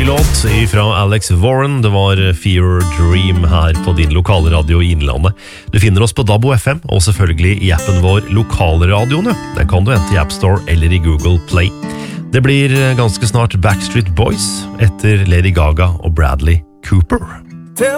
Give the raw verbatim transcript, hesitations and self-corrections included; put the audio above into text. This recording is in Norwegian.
låt fra Alex Warren. Det var Fear Dream her på din lokale radio i Innlandet. Du finner oss på D A B O F M, og selvfølgelig i appen vår Lokalradioene. Den kan du hente i App Store eller i Google Play. Det blir ganske snart Backstreet Boys etter Lady Gaga og Bradley Cooper.